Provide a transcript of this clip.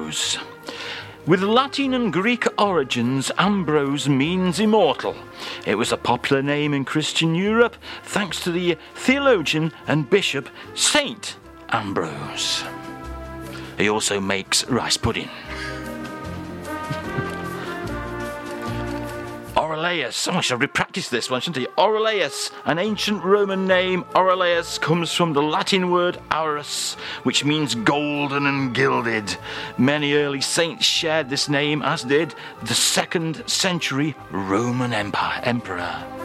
Ambrose. With Latin and Greek origins, Ambrose means immortal. It was a popular name in Christian Europe thanks to the theologian and bishop Saint Ambrose. He also makes rice pudding. Aurelius. I should have practiced this one, shouldn't I? Aurelius, an ancient Roman name. Aurelius comes from the Latin word aurus, which means golden and gilded. Many early saints shared this name, as did the 2nd century Roman emperor.